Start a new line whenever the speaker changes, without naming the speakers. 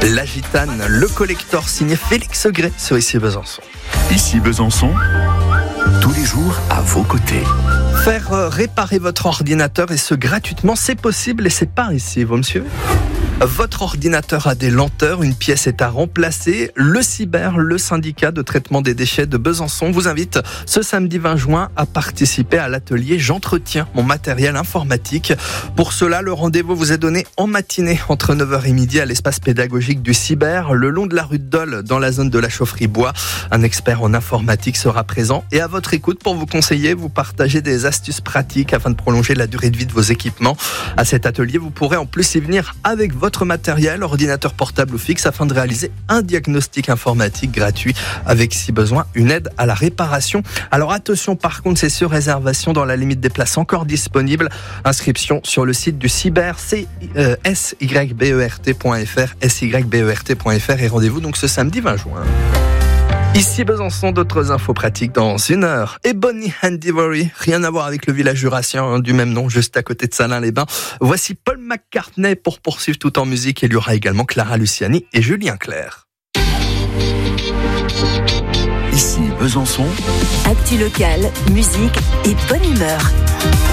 La Gitane, le collector signé Félix Gray sur Ici Besançon.
Ici Besançon, tous les jours à vos côtés.
Faire réparer votre ordinateur et ce gratuitement, c'est possible et c'est par ici, vous me suivez ? Votre ordinateur a des lenteurs, une pièce est à remplacer. Le Cyber, le syndicat de traitement des déchets de Besançon, vous invite ce samedi 20 juin à participer à l'atelier J'entretiens mon matériel informatique. Pour cela, le rendez-vous vous est donné en matinée entre 9h et midi à l'espace pédagogique du Cyber, le long de la rue de Dole, dans la zone de la chaufferie bois. Un expert en informatique sera présent et à votre écoute pour vous conseiller, vous partager des astuces pratiques afin de prolonger la durée de vie de vos équipements. À cet atelier, vous pourrez en plus y venir avec votre matériel, ordinateur portable ou fixe, afin de réaliser un diagnostic informatique gratuit avec, si besoin, une aide à la réparation. Alors attention, par contre, c'est sur réservation dans la limite des places encore disponibles. Inscription sur le site du Cyber, sybert.fr et rendez-vous donc ce samedi 20 juin. Ici Besançon, d'autres infos pratiques dans une heure. Et Bonnie Handivory, rien à voir avec le village jurassien du même nom, juste à côté de Salins-les-Bains. Voici Paul McCartney pour poursuivre tout en musique. Il y aura également Clara Luciani et Julien Clerc.
Ici Besançon,
actu local, musique et bonne humeur.